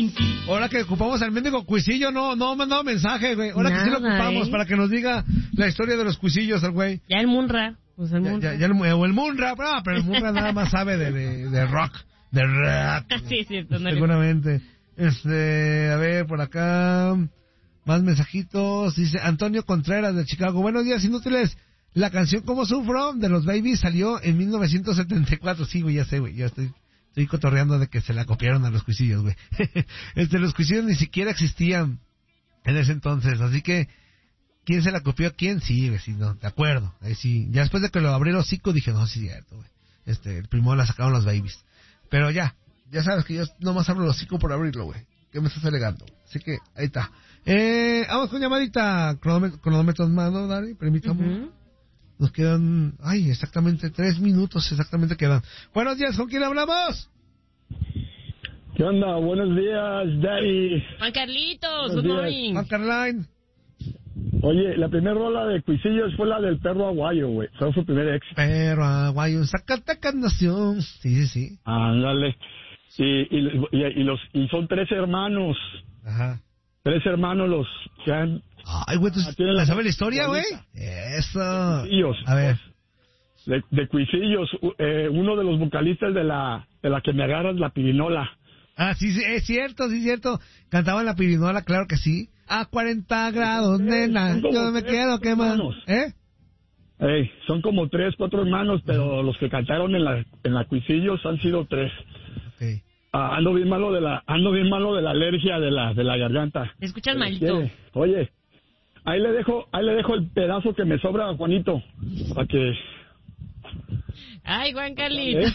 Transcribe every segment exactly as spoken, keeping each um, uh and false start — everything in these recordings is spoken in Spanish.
Tintín. Ahora que ocupamos al mendigo cuisillo, no, no ha mandado mensaje, güey. Ahora Nada, que sí lo ocupamos eh. para que nos diga la historia de los cuisillos, el güey. Ya el Munra. Pues el Munra. Ya, ya, ya el, o el Munra, no, pero el Munra nada más sabe de, de, de rock. De rock. Sí, cierto. No seguramente. Le... Este, a ver, por acá. Más mensajitos. Dice Antonio Contreras de Chicago. Buenos días, inútiles. La canción Como Sufro de los Babies salió en mil novecientos setenta y cuatro. Sí, güey, ya sé, güey. Ya estoy, estoy cotorreando de que se la copiaron a los cuisillos, güey. Este, los cuisillos ni siquiera existían en ese entonces. Así que, ¿quién se la copió a quién? Sí, güey, sí, no, de acuerdo. Ahí sí. Ya después de que lo abrí el hocico, dije, no, sí, cierto, güey. Este, el primero la sacaron los Babies. Pero ya, ya sabes que yo nomás abro el hocico por abrirlo, güey. ¿Qué me estás alegando? Así que, ahí está. Eh, vamos con llamadita. Cronómetro en mano, Dari, permítame. Uh-huh. Nos quedan, ay, exactamente tres minutos, exactamente quedan. Buenos días, ¿con quién hablamos? ¿Qué onda? Buenos días, Daddy. Juan Carlitos, good morning. Juan Carline. Oye, la primera rola de Cuisillos fue la del Perro Aguayo, güey. Fue su primer éxito. Perro Aguayo, Zacatecas Nación. Sí, sí, sí. Ándale. Y, y, y, y, los, y son tres hermanos. Ajá. Tres hermanos los que han... Ay, güey, ¿tú la sabes la historia, güey? Eso. Cuisillos. A ver. De, de Cuisillos, eh, uno de los vocalistas de la de la que me agarras la pirinola. Ah, sí, sí, es cierto, sí, es cierto. Cantaban la pirinola, claro que sí. A cuarenta grados, nena, yo me quedo quemando. ¿Eh? Ey, son como tres, cuatro hermanos, pero los que cantaron en la en la Cuisillos han sido tres. Okay. Ah, ando bien malo de la ando bien malo de la alergia de la de la garganta. ¿Te escuchas malito? Oye, ahí le dejo ahí le dejo el pedazo que me sobra a Juanito para que. Ay, Juan Carlitos.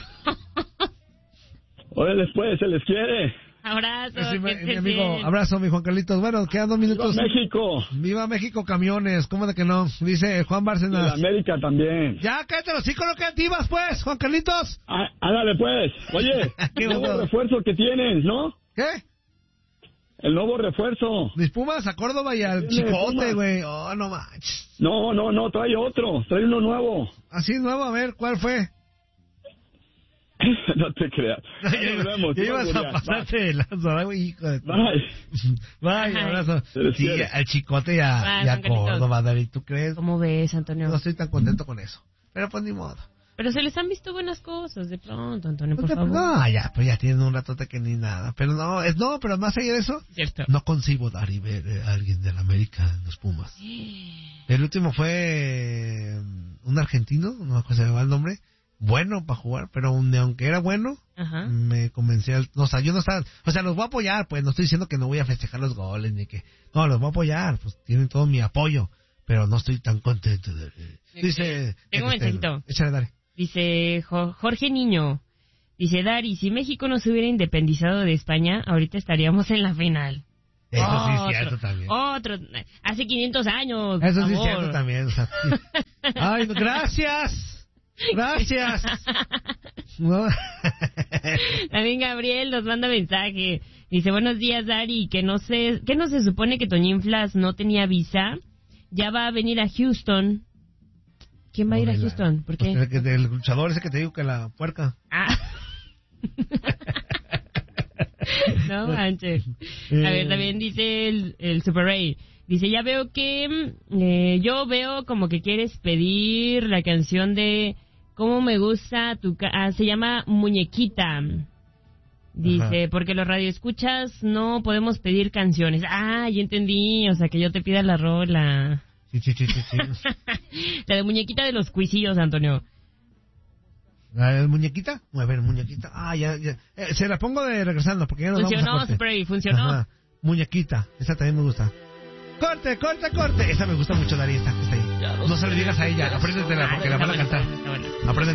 Oye, después se les quiere. Abrazo. Sí, mi, mi amigo, abrazo, mi Juan Carlitos. Bueno, quedan dos minutos. ¡Viva México! ¡Viva México, camiones! ¿Cómo de que no? Dice Juan Bárcenas. Y la América también. Ya, cállate los hijos, no creativas, pues, Juan Carlitos. Ah, ándale, pues. Oye, el nuevo refuerzo que tienes, ¿no? ¿Qué? El nuevo refuerzo. Mis Pumas a Córdoba y al Chicote, güey. Oh, no manches. No, no, no, trae otro. Trae uno nuevo. ¿Así nuevo? A ver, ¿cuál fue? No te creas. Ya, vemos, ya ibas a pasarte de lanza, güey, hijo de... Bye. Bye, abrazo. Sí, al Chicote y a, y a Córdoba, David, ¿tú crees? ¿Cómo ves, Antonio? No estoy tan contento con eso. Pero pues ni modo. Pero se les han visto buenas cosas de pronto, Antonio, por pues, favor. No, ya, pues ya tienen un ratote que ni nada. Pero no, es no, pero más allá de eso, cierto. No concibo dar y ver a alguien de la América en los Pumas. Sí. El último fue un argentino, no me acuerdo se me va el nombre, bueno para jugar, pero aunque era bueno, ajá, me convencí al, no, o sea, yo no estaba, o sea, los voy a apoyar, pues no estoy diciendo que no voy a festejar los goles ni que, no, los voy a apoyar, pues tienen todo mi apoyo, pero no estoy tan contento. De, dice, tengo un mensajito. Échale, dale. Dice Jorge Niño, dice Dari, si México no se hubiera independizado de España, ahorita estaríamos en la final. Eso otro, sí es cierto también. Otro, hace quinientos años. Eso sí es cierto también. O sea, sí. Ay, gracias. Gracias. No. También Gabriel nos manda mensaje. Dice, buenos días, Dari, que no sé, que no se supone que Toñinflas no tenía visa. Ya va a venir a Houston. ¿Quién va a ir a Houston? ¿Por qué? Pues el, el luchador ese que te digo que la puerca. Ah. No manches. A ver, también dice el, el Super Ray. Dice, ya veo que... Eh, yo veo como que quieres pedir la canción de... ¿Cómo me gusta tu... Ca ah, se llama Muñequita. Dice, ajá, porque los radioescuchas no podemos pedir canciones. Ah, ya entendí. O sea, que yo te pida la rola. Sí, sí, sí, sí, sí. La de Muñequita de los Cuisillos, Antonio. ¿La de Muñequita? A ver, Muñequita. Ah, ya, ya. Eh, se la pongo de regresando porque ya nos funcionó, vamos a corte. Spray, funcionó. Ajá. Muñequita. Esa también me gusta. Corte, corte, corte. Esa me gusta mucho, Darí, esta que está ahí. No se le digas a ella. Apréndetela porque la van a cantar. Apréndetela.